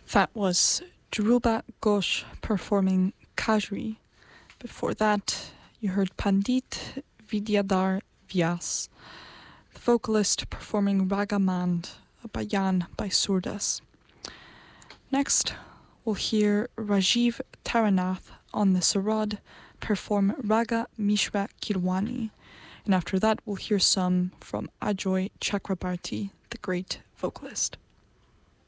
That was Dhruba Ghosh performing Kajri. Before that, you heard Pandit Vidyadhar Vyas, the vocalist performing Ragamand, a bayan by Surdas. Next, we'll hear Rajiv Taranath on the Sarod perform Raga Mishra Kirwani. And after that, we'll hear some from Ajoy Chakrabarti, the great vocalist.